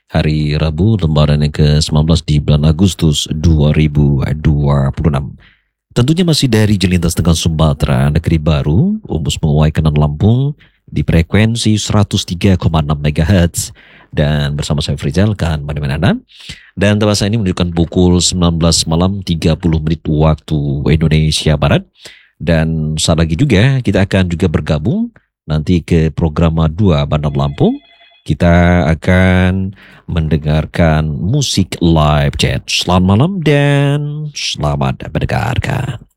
hari Rabu lembaran yang ke-19 di bulan Agustus 2026. Tentunya masih dari Jelintas Tengah Sumatera, Negeri Baru, Umus Menguai Kanan Lampung di frekuensi 103,6 MHz. Dan bersama saya Frizal kan mana-mana. Dan tempat saya ini menunjukkan pukul 19 malam 30 menit waktu Indonesia Barat. Dan saat lagi juga kita akan juga bergabung nanti ke program 2 Bandar Lampung. Kita akan mendengarkan musik live chat. Selamat malam dan selamat mendengarkan.